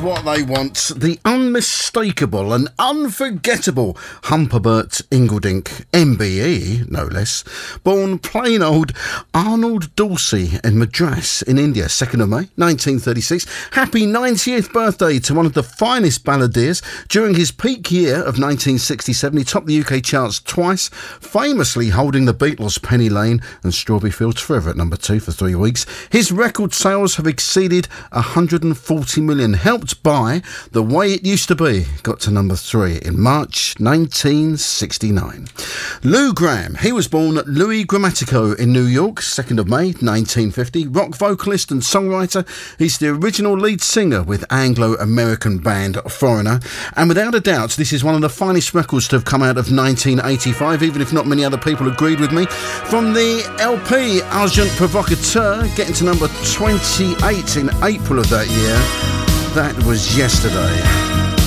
what they want. The unmistakable and unforgettable Humperbert Ingledink, MBE, no less, born plain old Arnold Dorsey in Madras in India, 2nd of May, 1936. Happy 90th birthday to one of the finest balladeers. During his peak year of 1967, he topped the UK charts twice, famously holding the Beatles' Penny Lane and Strawberry Fields Forever at number 2 for 3 weeks. His record sales have exceeded 140 million, helped by The Way It Used to Be, got to number 3 in March 1969. Lou Gramm, he was born at Louis Grammatico in New York, 2nd of May 1950. Rock vocalist and songwriter, he's the original lead singer with Anglo-American band Foreigner, and without a doubt this is one of the finest records to have come out of 1985, even if not many other people agreed with me. From the LP Agent Provocateur, getting to number 28 in April of that year. That was Yesterday.